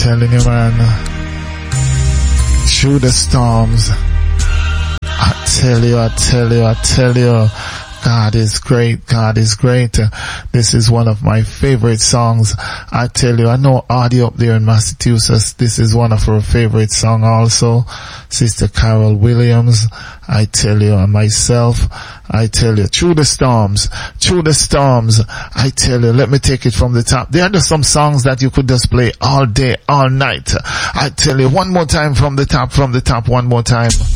telling you, man. Through the storms. I tell you. God is great. God is great. This is one of my favorite songs. I tell you, I know Audie up there in Massachusetts. This is one of her favorite songs also. Sister Carol Williams. I tell you, and myself, I tell you, through the storms, I tell you, let me take it from the top. There are just some songs that you could just play all day, all night. I tell you, one more time from the top, one more time.